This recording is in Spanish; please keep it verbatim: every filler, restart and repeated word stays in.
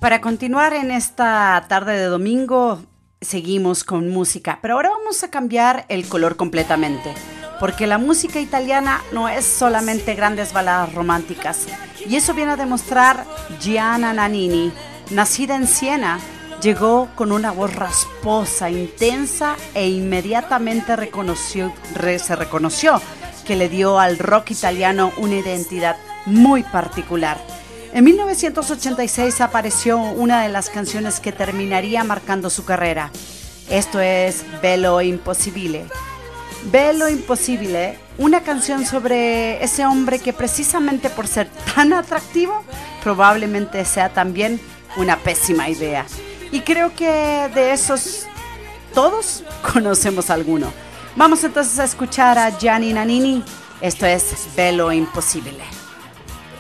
Para continuar en esta tarde de domingo, seguimos con música, pero ahora vamos a cambiar el color completamente, porque la música italiana no es solamente grandes baladas románticas, y eso viene a demostrar Gianna Nannini. Nacida en Siena, llegó con una voz rasposa, intensa e inmediatamente reconoció, re, se reconoció que le dio al rock italiano una identidad muy particular. En mil novecientos ochenta y seis apareció una de las canciones que terminaría marcando su carrera. Esto es Bello Impossibile. Bello Impossibile, una canción sobre ese hombre que precisamente por ser tan atractivo, probablemente sea también una pésima idea. Y creo que de esos todos conocemos alguno. Vamos entonces a escuchar a Gianni Nannini. Esto es Bello Impossibile.